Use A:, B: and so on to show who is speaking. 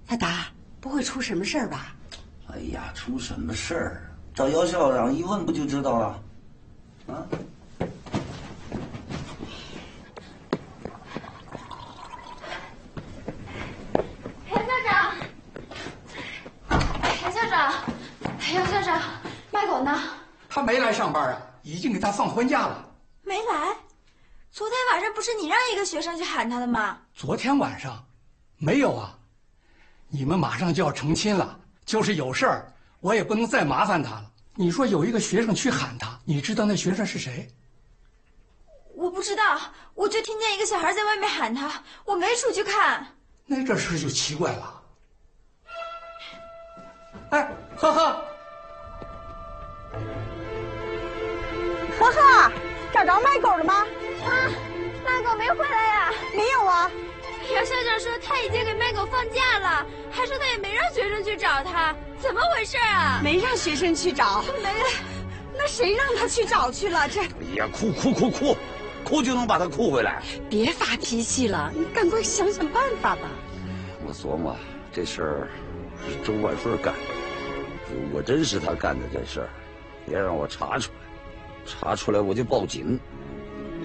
A: 大达，不会出什么事儿吧？
B: 哎呀，出什么事儿？找姚校长一问不就知道了？啊？
C: 姚校长，麦狗呢？
D: 他没来上班啊，已经给他放婚假了。
C: 没来？昨天晚上不是你让一个学生去喊他的吗？
D: 昨天晚上，没有啊。你们马上就要成亲了，就是有事儿，我也不能再麻烦他了。你说有一个学生去喊他，你知道那学生是谁？
C: 我不知道，我就听见一个小孩在外面喊他，我没出去看。
D: 那这事就奇怪了。哎，呵呵。
E: 呵呵，找着卖狗了吗？
C: 啊，卖狗没回来呀？
E: 没有啊。
C: 姚校长说他已经给卖狗放假了，还说他也没让学生去找他，怎么回事啊？
E: 没让学生去找，
C: 没。
E: 那谁让他去找去了？这……
B: 哎呀，哭就能把他哭回来。
E: 别发脾气了，你赶快想想办法吧。
B: 我琢磨这事儿是周万顺干的，如果真是他干的这事儿，别让我查出来，查出来我就报警。